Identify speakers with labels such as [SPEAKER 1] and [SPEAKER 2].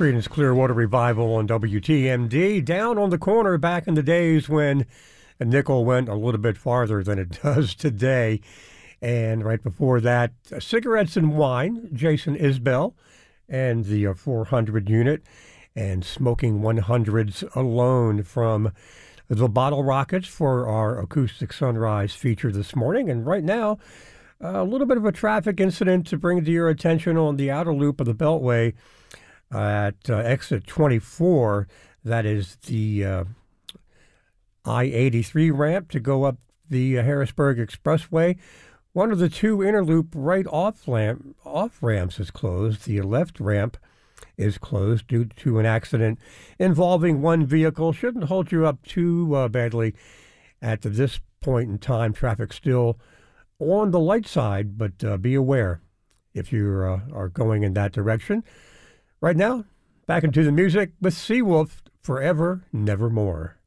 [SPEAKER 1] Creedence Clearwater Revival on WTMD. Down on the corner back in the days when a nickel went a little bit farther than it does today. And right before that, Cigarettes and Wine, Jason Isbell, and the 400 unit, and Smoking 100s Alone from the Bottle Rockets for our Acoustic Sunrise feature this morning. And right now, a little bit of a traffic incident to bring to your attention on the outer loop of the Beltway at exit 24. That is the I-83 ramp to go up the Harrisburg Expressway. One of the two interloop right off ramps is closed. The left ramp is closed due to an accident involving one vehicle. Shouldn't hold you up too badly at this point in time. Traffic still on the light side, but be aware if you are going in that direction. Right now, back into the music with Seawolf, Forever Nevermore.